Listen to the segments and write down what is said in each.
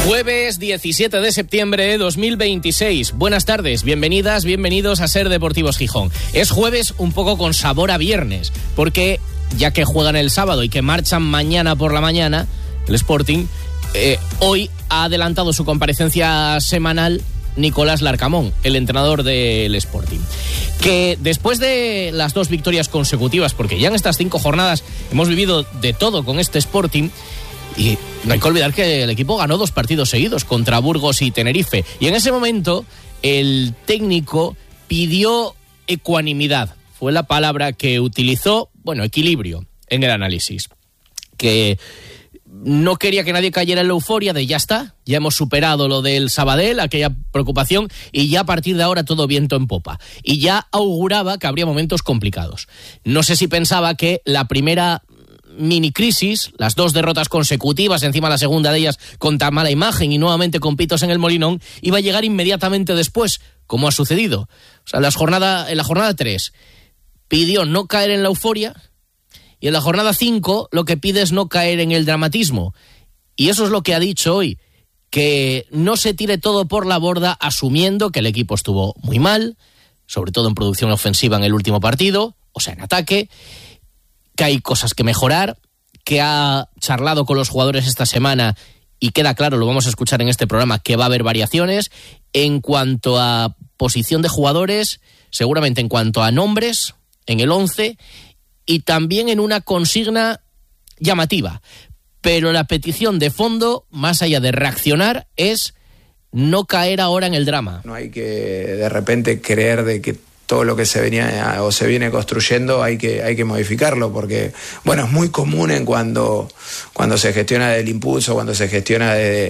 Jueves 17 de septiembre de 2026. Buenas tardes, bienvenidas, bienvenidos a Ser Deportivos Gijón. Es jueves un poco con sabor a viernes, porque ya que juegan el sábado y que marchan mañana por la mañana, el Sporting, hoy ha adelantado su comparecencia semanal Nicolás Larcamón, el entrenador del Sporting, que después de las 2 victorias consecutivas, porque ya en estas 5 jornadas hemos vivido de todo con este Sporting, y no hay que olvidar que el equipo ganó 2 partidos seguidos contra Burgos y Tenerife. Y en ese momento el técnico pidió ecuanimidad. Fue la palabra que utilizó, equilibrio en el análisis. Que no quería que nadie cayera en la euforia de ya está, ya hemos superado lo del Sabadell, aquella preocupación, y ya a partir de ahora todo viento en popa. Y ya auguraba que habría momentos complicados. No sé si pensaba que la primera mini crisis, las 2 derrotas consecutivas, encima la segunda de ellas con tan mala imagen y nuevamente con pitos en el Molinón, iba a llegar inmediatamente después, como ha sucedido. O sea, en la jornada 3 pidió no caer en la euforia, y en la jornada 5 lo que pide es no caer en el dramatismo. Y eso es lo que ha dicho hoy, que no se tire todo por la borda asumiendo que el equipo estuvo muy mal, sobre todo en producción ofensiva en el último partido, o sea, en ataque, que hay cosas que mejorar, que ha charlado con los jugadores esta semana y queda claro, lo vamos a escuchar en este programa, que va a haber variaciones en cuanto a posición de jugadores, seguramente en cuanto a nombres en el 11 y también en una consigna llamativa. Pero la petición de fondo, más allá de reaccionar, es no caer ahora en el drama. No hay que de repente creer de que todo lo que se venía o se viene construyendo hay que modificarlo, porque es muy común en cuando se gestiona del impulso, cuando se gestiona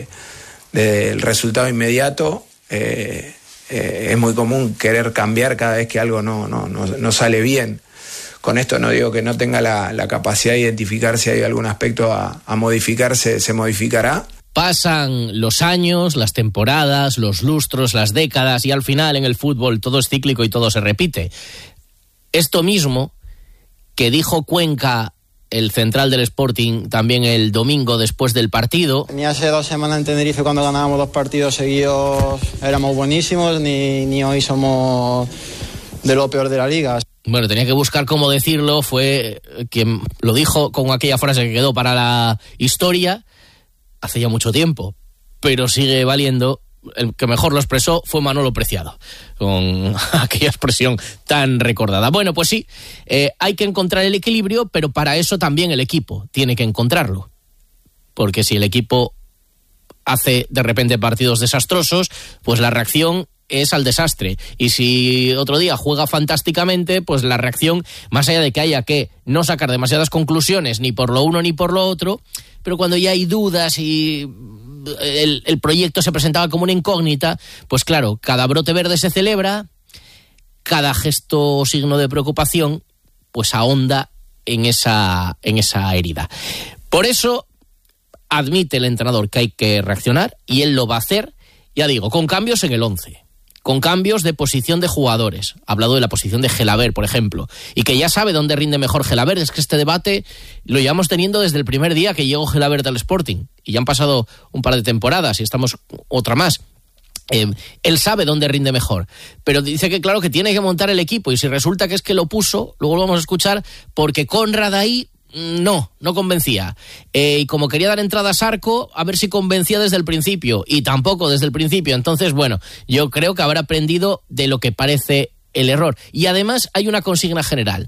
del resultado inmediato, es muy común querer cambiar cada vez que algo no sale bien. Con esto no digo que no tenga la capacidad de identificar si hay algún aspecto a modificarse, se modificará. Pasan los años, las temporadas, los lustros, las décadas, y al final en el fútbol todo es cíclico y todo se repite. Esto mismo que dijo Cuenca, el central del Sporting, también el domingo después del partido. Ni hace 2 semanas en Tenerife, cuando ganábamos 2 partidos seguidos, éramos buenísimos, ni hoy somos de lo peor de la liga. Bueno, tenía que buscar cómo decirlo, fue quien lo dijo con aquella frase que quedó para la historia hace ya mucho tiempo, pero sigue valiendo. El que mejor lo expresó fue Manolo Preciado, con aquella expresión tan recordada. Bueno, pues sí, hay que encontrar el equilibrio, pero para eso también el equipo tiene que encontrarlo. Porque si el equipo hace de repente partidos desastrosos, pues la reacción es al desastre. Y si otro día juega fantásticamente, pues la reacción, más allá de que haya que no sacar demasiadas conclusiones ni por lo uno ni por lo otro, pero cuando ya hay dudas y el proyecto se presentaba como una incógnita, pues claro, cada brote verde se celebra, cada gesto o signo de preocupación pues ahonda en esa herida. Por eso admite el entrenador que hay que reaccionar, y él lo va a hacer, ya digo, con cambios en el 11, con cambios de posición de jugadores. Ha hablado de la posición de Gelabert, por ejemplo, y que ya sabe dónde rinde mejor Gelabert. Es que este debate lo llevamos teniendo desde el primer día que llegó Gelabert al Sporting, y ya han pasado un par de temporadas y estamos otra más. Él sabe dónde rinde mejor, pero dice que claro que tiene que montar el equipo, y si resulta que es que lo puso, luego lo vamos a escuchar, porque Conrad ahí no convencía, y como quería dar entrada a Sarco, a ver si convencía desde el principio, y tampoco desde el principio. Entonces, yo creo que habrá aprendido de lo que parece el error. Y además hay una consigna general.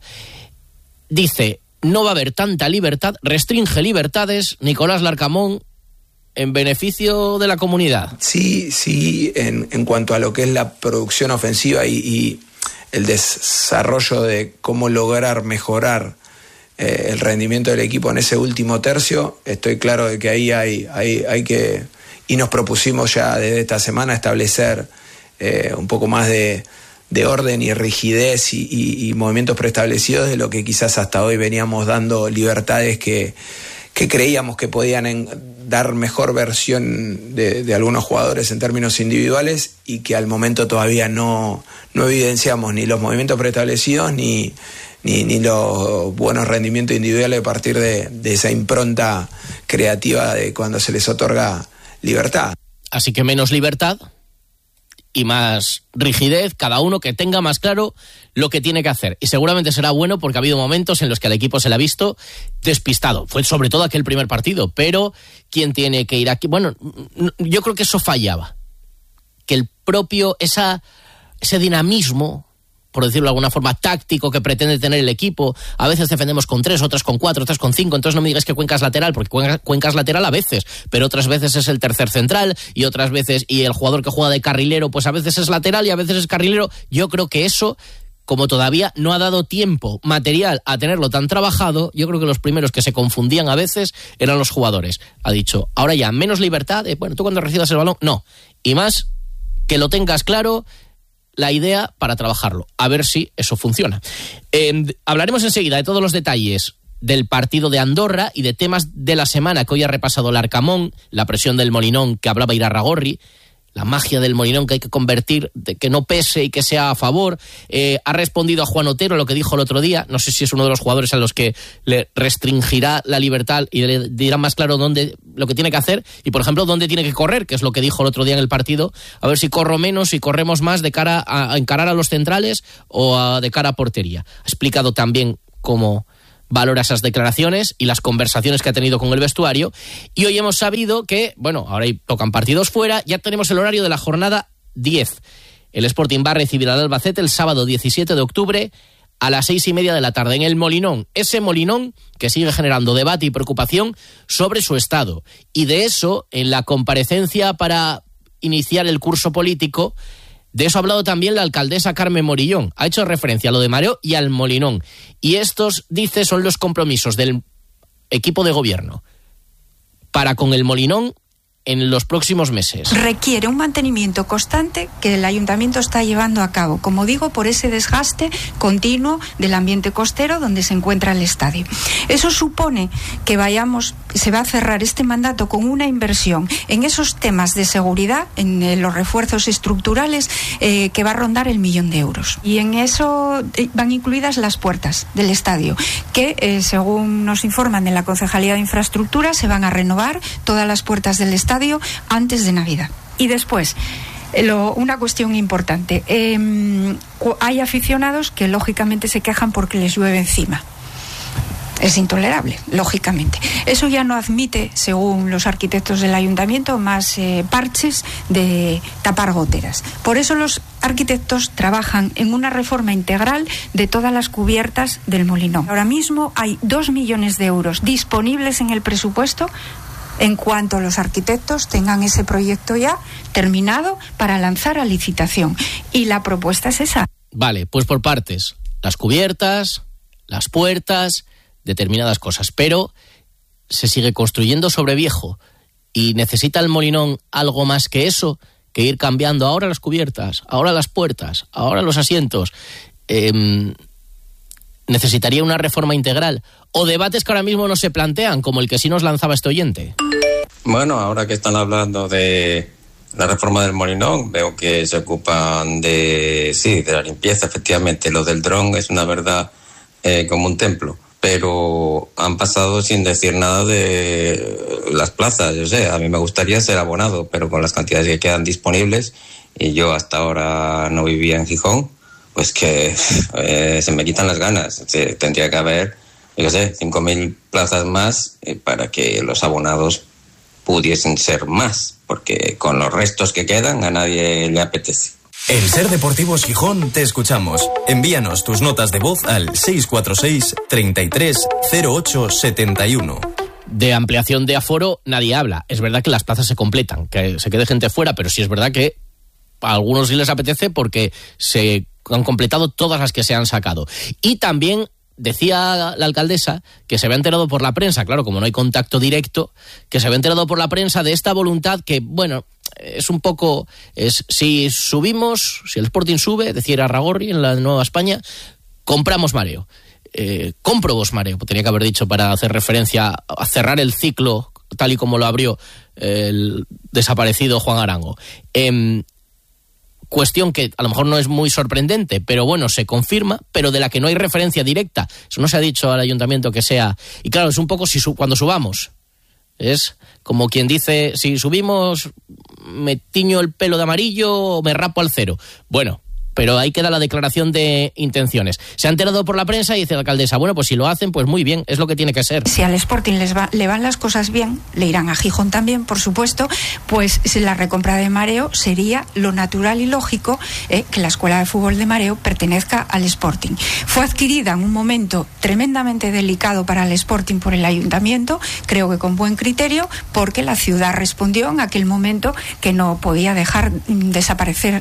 Dice, no va a haber tanta libertad, restringe libertades, Nicolás Larcamón, en beneficio de la comunidad. Sí, en cuanto a lo que es la producción ofensiva y el desarrollo de cómo lograr mejorar el rendimiento del equipo en ese último tercio, estoy claro de que ahí hay que, y nos propusimos ya desde esta semana establecer un poco más de orden y rigidez y movimientos preestablecidos de lo que quizás hasta hoy veníamos dando libertades que creíamos que podían dar mejor versión de algunos jugadores en términos individuales, y que al momento todavía no evidenciamos ni los movimientos preestablecidos ni los buenos rendimientos individuales a partir de esa impronta creativa de cuando se les otorga libertad. Así que menos libertad y más rigidez, cada uno que tenga más claro lo que tiene que hacer. Y seguramente será bueno porque ha habido momentos en los que al equipo se le ha visto despistado. Fue sobre todo aquel primer partido, pero ¿quién tiene que ir aquí? Bueno, yo creo que eso fallaba. Que el propio, ese dinamismo, por decirlo de alguna forma, táctico que pretende tener el equipo. A veces defendemos con 3, otras con 4, otras con 5, entonces no me digas que Cuenca es lateral, porque Cuenca es lateral a veces, pero otras veces es el tercer central, y otras veces, y el jugador que juega de carrilero, pues a veces es lateral y a veces es carrilero. Yo creo que eso, como todavía no ha dado tiempo material a tenerlo tan trabajado, yo creo que los primeros que se confundían a veces eran los jugadores. Ha dicho, ahora ya, menos libertad, bueno, tú cuando recibas el balón, no, y más que lo tengas claro, la idea para trabajarlo, a ver si eso funciona. Hablaremos enseguida de todos los detalles del partido de Andorra y de temas de la semana que hoy ha repasado el Arcamón, la presión del Molinón que hablaba Irarragorri, la magia del Molinón que hay que convertir, de que no pese y que sea a favor. Ha respondido a Juan Otero lo que dijo el otro día, no sé si es uno de los jugadores a los que le restringirá la libertad y le dirá más claro dónde, lo que tiene que hacer y, por ejemplo, dónde tiene que correr, que es lo que dijo el otro día en el partido, a ver si corro menos y corremos más de cara a encarar a los centrales o de cara a portería. Ha explicado también cómo valora esas declaraciones y las conversaciones que ha tenido con el vestuario. Y hoy hemos sabido que, bueno, ahora tocan partidos fuera, ya tenemos el horario de la jornada 10. El Sporting va a recibir al Albacete el sábado 17 de octubre a las 6:30 de la tarde en el Molinón. Ese Molinón que sigue generando debate y preocupación sobre su estado. Y de eso, en la comparecencia para iniciar el curso político, de eso ha hablado también la alcaldesa Carmen Morillón. Ha hecho referencia a lo de Mareo y al Molinón. Y estos, dice, son los compromisos del equipo de gobierno para con el Molinón en los próximos meses. Requiere un mantenimiento constante que el ayuntamiento está llevando a cabo, como digo, por ese desgaste continuo del ambiente costero donde se encuentra el estadio. Eso supone que se va a cerrar este mandato con una inversión en esos temas de seguridad, en los refuerzos estructurales, que va a rondar el 1.000.000 de euros. Y en eso van incluidas las puertas del estadio, que según nos informan de la Concejalía de Infraestructura, se van a renovar todas las puertas del estadio antes de Navidad. Y después, una cuestión importante, hay aficionados que lógicamente se quejan porque les llueve encima. Es intolerable, lógicamente. Eso ya no admite, según los arquitectos del ayuntamiento, más parches de tapar goteras. Por eso los arquitectos trabajan en una reforma integral de todas las cubiertas del Molinón. Ahora mismo hay 2 millones de euros disponibles en el presupuesto en cuanto los arquitectos tengan ese proyecto ya terminado para lanzar a licitación. Y la propuesta es esa. Vale, pues por partes. Las cubiertas, las puertas, determinadas cosas. Pero se sigue construyendo sobre viejo. Y necesita el Molinón algo más que eso, que ir cambiando ahora las cubiertas, ahora las puertas, ahora los asientos. Necesitaría una reforma integral o debates que ahora mismo no se plantean, como el que sí nos lanzaba este oyente. Bueno, ahora que están hablando de la reforma del Molinón, veo que se ocupan de la limpieza, efectivamente. Lo del dron es una verdad como un templo, pero han pasado sin decir nada de las plazas. Yo sé, a mí me gustaría ser abonado, pero con las cantidades que quedan disponibles, y yo hasta ahora no vivía en Gijón, pues que se me quitan las ganas. Tendría que haber, 5.000 plazas más para que los abonados pudiesen ser más, porque con los restos que quedan a nadie le apetece. En Ser Deportivos Gijón te escuchamos. Envíanos tus notas de voz al 646 33 08 71. De ampliación de aforo nadie habla. Es verdad que las plazas se completan, que se quede gente fuera, pero sí es verdad que a algunos sí les apetece porque se han completado todas las que se han sacado. Y también decía la alcaldesa que se había enterado por la prensa, claro, como no hay contacto directo, que se había enterado por la prensa de esta voluntad que, bueno, es un poco, si el Sporting sube, decía Irarragorri en la Nueva España, compramos mareo. Compro vos mareo, tenía que haber dicho para hacer referencia a cerrar el ciclo tal y como lo abrió el desaparecido Juan Arango. Cuestión que a lo mejor no es muy sorprendente, pero bueno, se confirma, pero de la que no hay referencia directa. Eso no se ha dicho al ayuntamiento que sea. Y claro, es un poco cuando subamos Es como quien dice, si subimos, me tiño el pelo de amarillo o me rapo al cero. Bueno, pero ahí queda la declaración de intenciones. Se ha enterado por la prensa y dice la alcaldesa, bueno, pues si lo hacen, pues muy bien, es lo que tiene que ser. Si al Sporting le van las cosas bien, le irán a Gijón también, por supuesto, pues si la recompra de Mareo sería lo natural y lógico que la Escuela de Fútbol de Mareo pertenezca al Sporting. Fue adquirida en un momento tremendamente delicado para el Sporting por el Ayuntamiento, creo que con buen criterio, porque la ciudad respondió en aquel momento que no podía dejar desaparecer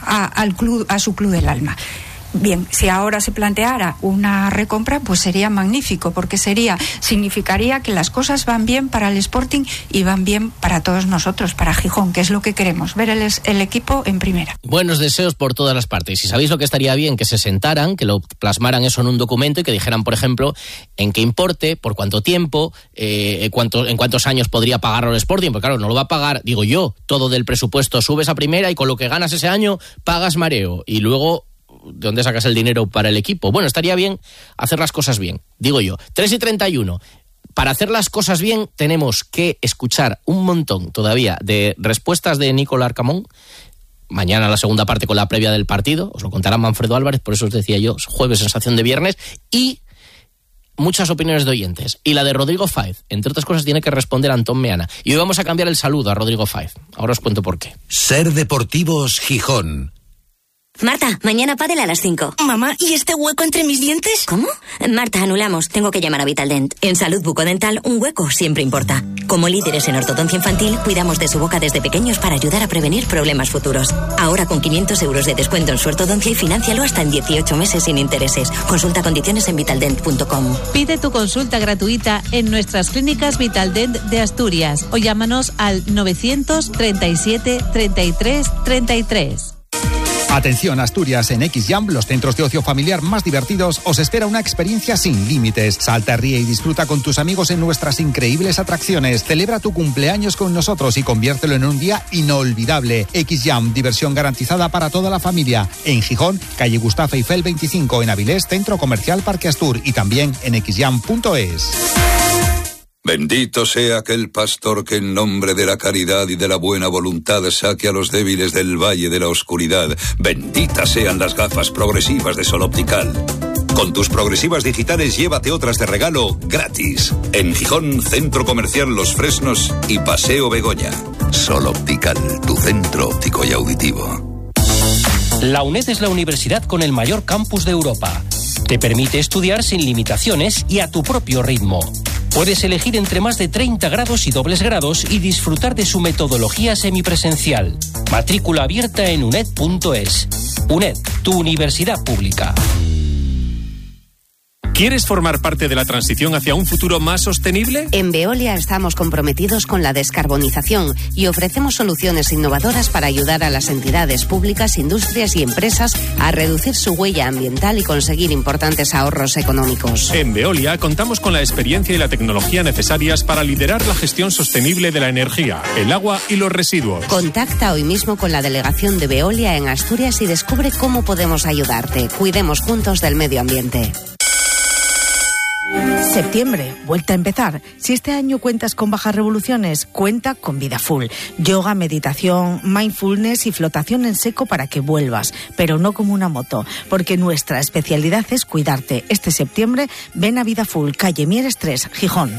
al club, a su club del alma. Bien, si ahora se planteara una recompra, pues sería magnífico, porque significaría que las cosas van bien para el Sporting y van bien para todos nosotros, para Gijón, que es lo que queremos, ver el equipo en primera. Buenos deseos por todas las partes. Y sabéis lo que estaría bien, que se sentaran, que lo plasmaran eso en un documento y que dijeran, por ejemplo, en qué importe, por cuánto tiempo, en cuántos años podría pagarlo el Sporting, porque claro, no lo va a pagar, digo yo, todo del presupuesto subes a primera y con lo que ganas ese año pagas Mareo y luego ¿de dónde sacas el dinero para el equipo? Bueno, estaría bien hacer las cosas bien, digo yo. 3:31. Para hacer las cosas bien tenemos que escuchar un montón todavía de respuestas de Nicolás Arcamón. Mañana la segunda parte con la previa del partido. Os lo contará Manfredo Álvarez, por eso os decía yo, jueves sensación de viernes. Y muchas opiniones de oyentes. Y la de Rodrigo Fáez, entre otras cosas, tiene que responder a Antón Meana. Y hoy vamos a cambiar el saludo a Rodrigo Fáez. Ahora os cuento por qué. Ser Deportivos Gijón. Marta, mañana pádel a las 5. Mamá, ¿y este hueco entre mis dientes? ¿Cómo? Marta, anulamos. Tengo que llamar a Vitaldent. En salud bucodental, un hueco siempre importa. Como líderes en ortodoncia infantil, cuidamos de su boca desde pequeños para ayudar a prevenir problemas futuros. Ahora con 500 euros de descuento en su ortodoncia y financialo hasta en 18 meses sin intereses. Consulta condiciones en vitaldent.com. Pide tu consulta gratuita en nuestras clínicas Vitaldent de Asturias o llámanos al 937 33 33. Atención Asturias, en XJam, los centros de ocio familiar más divertidos, os espera una experiencia sin límites. Salta, ríe y disfruta con tus amigos en nuestras increíbles atracciones. Celebra tu cumpleaños con nosotros y conviértelo en un día inolvidable. XJam, diversión garantizada para toda la familia. En Gijón, calle Gustavo Eiffel 25, en Avilés, Centro Comercial Parque Astur y también en xjam.es. Bendito sea aquel pastor que en nombre de la caridad y de la buena voluntad saque a los débiles del valle de la oscuridad. Benditas sean las gafas progresivas de Sol Optical. Con tus progresivas digitales llévate otras de regalo gratis. En Gijón, Centro Comercial Los Fresnos y Paseo Begoña. Sol Optical, tu centro óptico y auditivo. La UNED es la universidad con el mayor campus de Europa. Te permite estudiar sin limitaciones y a tu propio ritmo. Puedes elegir entre más de 30 grados y dobles grados y disfrutar de su metodología semipresencial. Matrícula abierta en uned.es. UNED, tu universidad pública. ¿Quieres formar parte de la transición hacia un futuro más sostenible? En Veolia estamos comprometidos con la descarbonización y ofrecemos soluciones innovadoras para ayudar a las entidades públicas, industrias y empresas a reducir su huella ambiental y conseguir importantes ahorros económicos. En Veolia contamos con la experiencia y la tecnología necesarias para liderar la gestión sostenible de la energía, el agua y los residuos. Contacta hoy mismo con la delegación de Veolia en Asturias y descubre cómo podemos ayudarte. Cuidemos juntos del medio ambiente. Septiembre, vuelta a empezar. Si este año cuentas con bajas revoluciones, cuenta con Vida Full. Yoga, meditación, mindfulness y flotación en seco para que vuelvas, pero no como una moto, porque nuestra especialidad es cuidarte. Este septiembre, ven a Vida Full, calle Mieres 3, Gijón.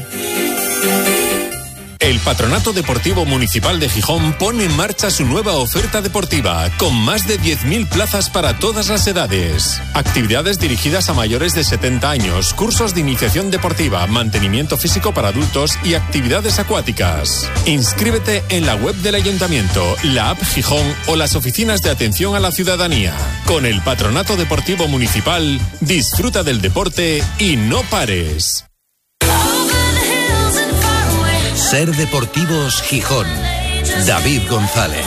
El Patronato Deportivo Municipal de Gijón pone en marcha su nueva oferta deportiva, con más de 10.000 plazas para todas las edades. Actividades dirigidas a mayores de 70 años, cursos de iniciación deportiva, mantenimiento físico para adultos y actividades acuáticas. Inscríbete en la web del Ayuntamiento, la app Gijón o las oficinas de atención a la ciudadanía. Con el Patronato Deportivo Municipal, disfruta del deporte y no pares. Ser Deportivos Gijón. David González.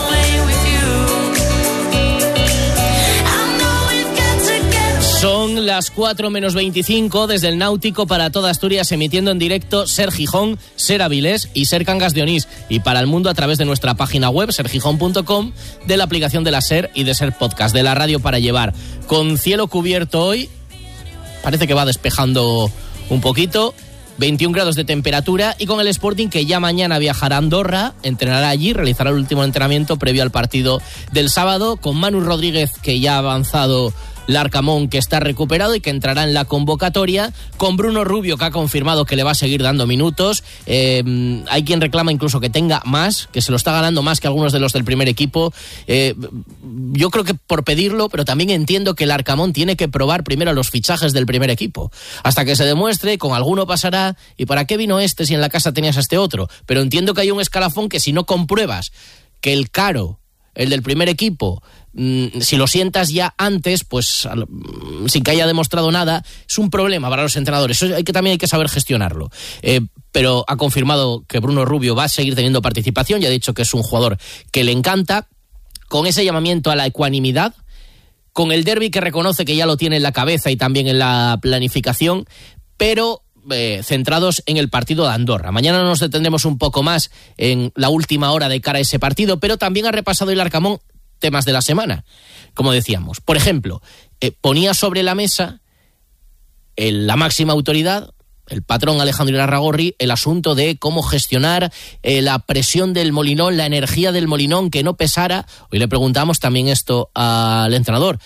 Son las 4 menos 25 desde el Náutico para toda Asturias, emitiendo en directo Ser Gijón, Ser Avilés y Ser Cangas de Onís. Y para el mundo a través de nuestra página web, sergijón.com, de la aplicación de la Ser y de Ser Podcast, de la radio para llevar. Con cielo cubierto hoy, parece que va despejando un poquito. 21 grados de temperatura, y con el Sporting, que ya mañana viajará a Andorra, entrenará allí, realizará el último entrenamiento previo al partido del sábado, con Manu Rodríguez, que ya ha avanzado Larcamón, que está recuperado y que entrará en la convocatoria, con Bruno Rubio, que ha confirmado que le va a seguir dando minutos. Hay quien reclama incluso que tenga más, que se lo está ganando más que algunos de los del primer equipo. Yo creo que por pedirlo, pero también entiendo que Larcamón tiene que probar primero los fichajes del primer equipo, hasta que se demuestre, con alguno pasará, y ¿para qué vino este si en la casa tenías a este otro? Pero entiendo que hay un escalafón que si no compruebas que el Caro, el del primer equipo, si lo sientas ya antes, pues sin que haya demostrado nada, es un problema para los entrenadores. Eso también hay que saber gestionarlo. Pero ha confirmado que Bruno Rubio va a seguir teniendo participación, ya ha dicho que es un jugador que le encanta, con ese llamamiento a la ecuanimidad, con el derbi que reconoce que ya lo tiene en la cabeza y también en la planificación, pero centrados en el partido de Andorra. Mañana nos detendremos un poco más en la última hora de cara a ese partido, pero también ha repasado el Larcamón temas de la semana, como decíamos. Por ejemplo, ponía sobre la mesa la máxima autoridad, el patrón Alejandro Irarragorri, el asunto de cómo gestionar la presión del Molinón, la energía del Molinón, que no pesara. Hoy le preguntamos también esto al entrenador.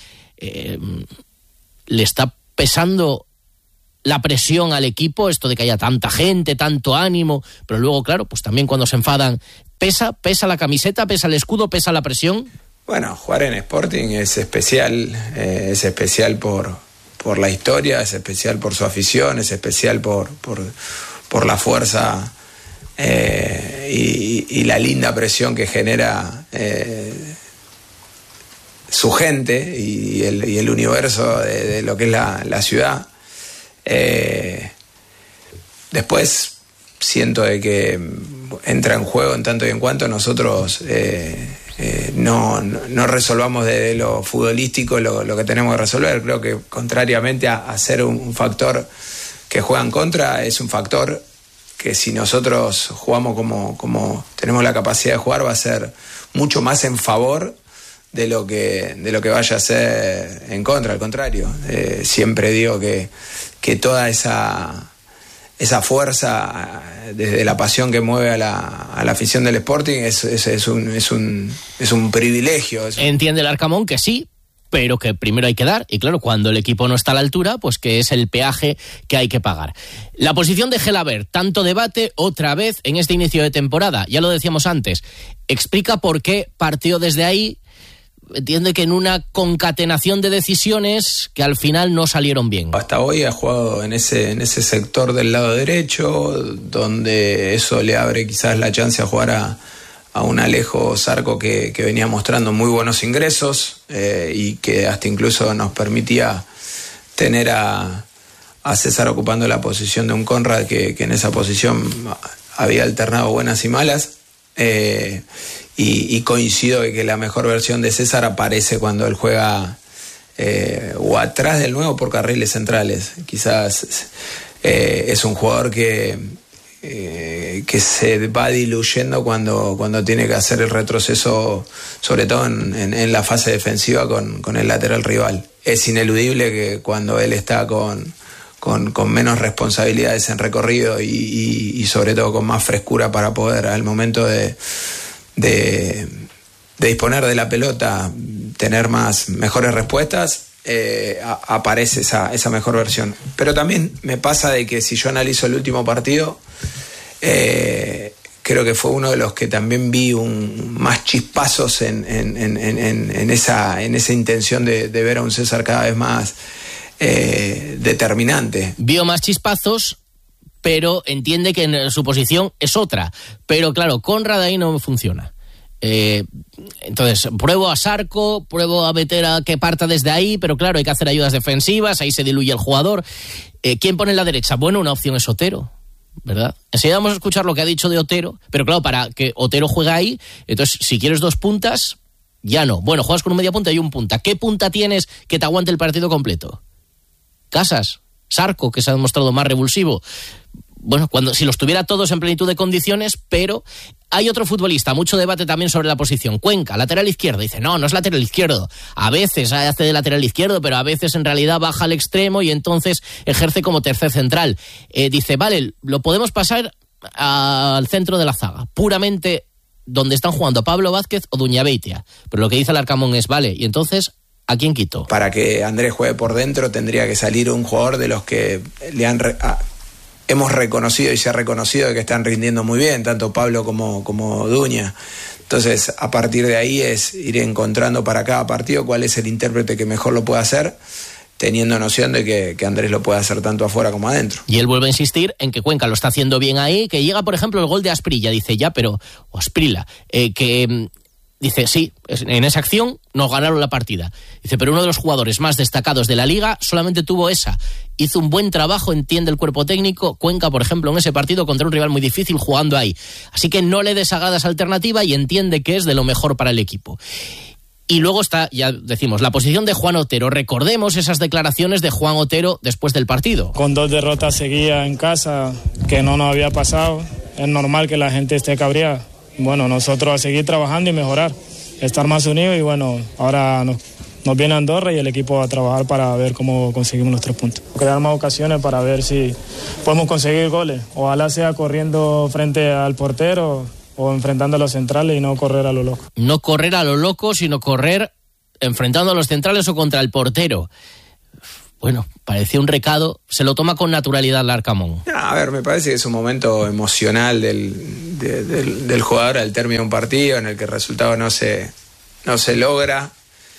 ¿Le está pesando la presión al equipo, esto de que haya tanta gente, tanto ánimo? Pero luego, claro, pues también cuando se enfadan, ¿pesa la camiseta, pesa el escudo, pesa la presión? Bueno, jugar en Sporting es especial por la historia, es especial por su afición, es especial por la fuerza y la linda presión que genera su gente y el universo de lo que es la ciudad. Después siento de que entra en juego en tanto y en cuanto nosotros no resolvamos desde lo futbolístico lo que tenemos que resolver. Creo que contrariamente a ser un factor que juega en contra, es un factor que si nosotros jugamos como tenemos la capacidad de jugar, va a ser mucho más en favor de lo que vaya a ser en contra. Al contrario, siempre digo que toda esa fuerza desde la pasión que mueve a la afición del Sporting es un privilegio. Entiende el Larcamón que sí, pero que primero hay que dar, y claro, cuando el equipo no está a la altura, pues que es el peaje que hay que pagar. La posición de Gelabert, tanto debate otra vez en este inicio de temporada, ya lo decíamos antes, explica por qué partió desde ahí. Entiende que en una concatenación de decisiones que al final no salieron bien. Hasta hoy ha jugado en ese sector del lado derecho, donde eso le abre quizás la chance a jugar a un Alejo Zarco que venía mostrando muy buenos ingresos y que hasta incluso nos permitía tener a César ocupando la posición de un Conrad que en esa posición había alternado buenas y malas. Y coincido de que la mejor versión de César aparece cuando él juega o atrás del nuevo por carriles centrales. Quizás es un jugador que se va diluyendo cuando tiene que hacer el retroceso, sobre todo en la fase defensiva con el lateral rival. Es ineludible que cuando él está con menos responsabilidades en recorrido y sobre todo con más frescura para poder al momento de disponer de la pelota tener mejores respuestas, aparece esa mejor versión. Pero también me pasa de que si yo analizo el último partido, creo que fue uno de los que también vi más chispazos en esa intención de ver a un César cada vez más determinante. Vio más chispazos, pero entiende que en su posición es otra. Pero claro, Conrad ahí no funciona. Entonces, pruebo a Zarco, pruebo a meter a que parta desde ahí, pero claro, hay que hacer ayudas defensivas, ahí se diluye el jugador. ¿Quién pone en la derecha? Bueno, una opción es Otero, ¿verdad? Enseguida vamos a escuchar lo que ha dicho de Otero, pero claro, para que Otero juegue ahí, entonces si quieres dos puntas, ya no. Bueno, juegas con un media punta y un punta. ¿Qué punta tienes que te aguante el partido completo? Casas, Zarco, que se ha demostrado más revulsivo. bueno, si los tuviera todos en plenitud de condiciones, pero hay otro futbolista, mucho debate también sobre la posición. Cuenca, lateral izquierdo. Dice, no es lateral izquierdo. A veces hace de lateral izquierdo, pero a veces en realidad baja al extremo y entonces ejerce como tercer central. Dice, vale, lo podemos pasar al centro de la zaga, puramente donde están jugando Pablo Vázquez o Duñabeitia. Pero lo que dice el Arcamón es, vale, y entonces, ¿a quién quito? Para que Andrés juegue por dentro tendría que salir un jugador de los que hemos reconocido y se ha reconocido que están rindiendo muy bien, tanto Pablo como Duña. Entonces, a partir de ahí es ir encontrando para cada partido cuál es el intérprete que mejor lo puede hacer, teniendo noción de que Andrés lo puede hacer tanto afuera como adentro. Y él vuelve a insistir en que Cuenca lo está haciendo bien ahí, que llega, por ejemplo, el gol de Asprilla, dice o Asprila, que dice, sí, en esa acción nos ganaron la partida. Dice, pero uno de los jugadores más destacados de la Liga solamente tuvo esa. Hizo un buen trabajo, entiende el cuerpo técnico. Decca, por ejemplo, en ese partido contra un rival muy difícil jugando ahí. Así que no le desagrada esa alternativa y entiende que es de lo mejor para el equipo. Y luego está, ya decimos, la posición de Juan Otero. Recordemos esas declaraciones de Juan Otero después del partido. Con 2 derrotas seguidas en casa, que no nos había pasado, es normal que la gente esté cabreada. Bueno, nosotros a seguir trabajando y mejorar, estar más unidos y bueno, ahora nos viene Andorra y el equipo va a trabajar para ver cómo conseguimos nuestros puntos. Crear más ocasiones para ver si podemos conseguir goles. Ojalá sea corriendo frente al portero o enfrentando a los centrales y no correr a lo loco. No correr a lo loco, sino correr enfrentando a los centrales o contra el portero. Bueno, parecía un recado, se lo toma con naturalidad el Arcamón. A ver, me parece que es un momento emocional del jugador al término de un partido en el que el resultado no se logra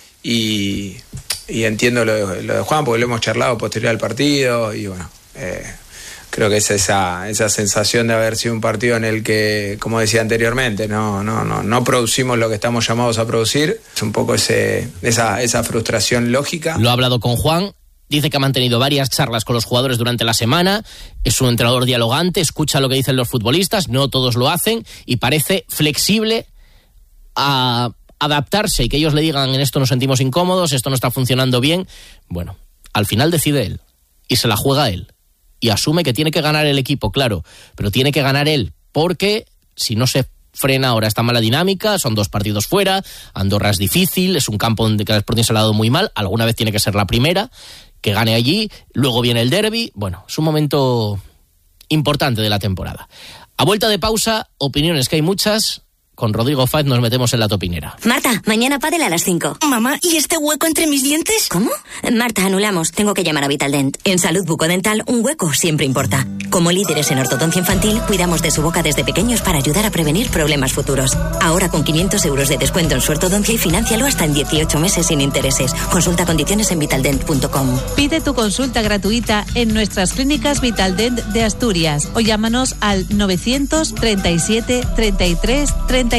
y entiendo lo de Juan porque lo hemos charlado posterior al partido y bueno, creo que es esa sensación de haber sido un partido en el que, como decía anteriormente, no producimos lo que estamos llamados a producir. Es un poco esa frustración lógica. Lo ha hablado con Juan. Dice que ha mantenido varias charlas con los jugadores durante la semana, es un entrenador dialogante, escucha lo que dicen los futbolistas, no todos lo hacen, y parece flexible a adaptarse y que ellos le digan en esto nos sentimos incómodos, esto no está funcionando bien. Bueno, al final decide él, y se la juega él, y asume que tiene que ganar el equipo, claro, pero tiene que ganar él, porque si no se frena ahora esta mala dinámica, son 2 partidos fuera, Andorra es difícil, es un campo donde el Sporting se le ha dado muy mal, alguna vez tiene que ser la primera, que gane allí, luego viene el derbi. Bueno, es un momento importante de la temporada. A vuelta de pausa, opiniones que hay muchas. Con Rodrigo Fáez nos metemos en la topinera. Marta, mañana pádel a las 5. Mamá, ¿y este hueco entre mis dientes? ¿Cómo? Marta, anulamos. Tengo que llamar a Vitaldent. En Salud Bucodental, un hueco siempre importa. Como líderes en ortodoncia infantil, cuidamos de su boca desde pequeños para ayudar a prevenir problemas futuros. Ahora con 500 euros de descuento en su ortodoncia y financialo hasta en 18 meses sin intereses. Consulta condiciones en vitaldent.com. Pide tu consulta gratuita en nuestras clínicas Vitaldent de Asturias o llámanos al 937 33 33.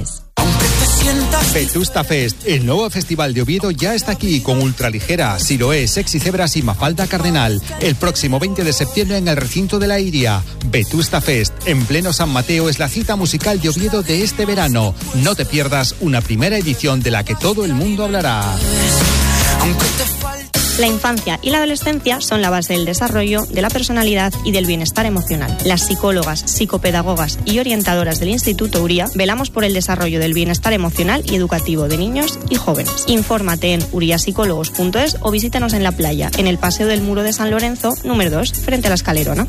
Vetusta Fest, el nuevo festival de Oviedo ya está aquí con Ultraligera, Siloé, Sexy Cebras y Mafalda Cardenal. El próximo 20 de septiembre en el recinto de la Iria. Vetusta Fest, en pleno San Mateo, es la cita musical de Oviedo de este verano. No te pierdas una primera edición de la que todo el mundo hablará. La infancia y la adolescencia son la base del desarrollo, de la personalidad y del bienestar emocional. Las psicólogas, psicopedagogas y orientadoras del Instituto Uría velamos por el desarrollo del bienestar emocional y educativo de niños y jóvenes. Infórmate en uriapsicólogos.es o visítanos en la playa, en el Paseo del Muro de San Lorenzo, número 2, frente a la Escalerona.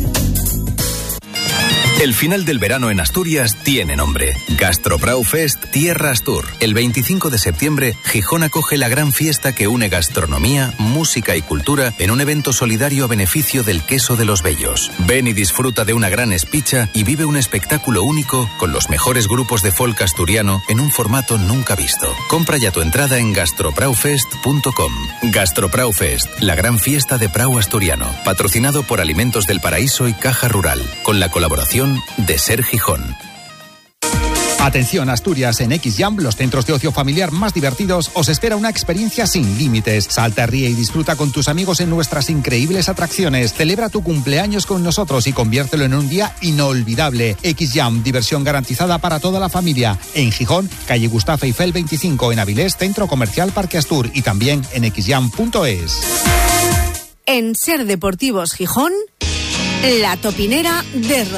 El final del verano en Asturias tiene nombre. Gastroprau Fest Tierra Astur. El 25 de septiembre, Gijón acoge la gran fiesta que une gastronomía, música y cultura en un evento solidario a beneficio del queso de los Bellos. Ven y disfruta de una gran espicha y vive un espectáculo único con los mejores grupos de folk asturiano en un formato nunca visto. Compra ya tu entrada en gastropraufest.com. Gastroprau Fest, la gran fiesta de Prau asturiano. Patrocinado por Alimentos del Paraíso y Caja Rural. Con la colaboración de Ser Gijón. Atención, Asturias, en XJam, los centros de ocio familiar más divertidos, os espera una experiencia sin límites. Salta, ríe y disfruta con tus amigos en nuestras increíbles atracciones. Celebra tu cumpleaños con nosotros y conviértelo en un día inolvidable. XJam, diversión garantizada para toda la familia. En Gijón, calle Gustavo Eiffel 25, en Avilés, Centro Comercial Parque Astur y también en xjam.es. En Ser Deportivos Gijón, La Topinera de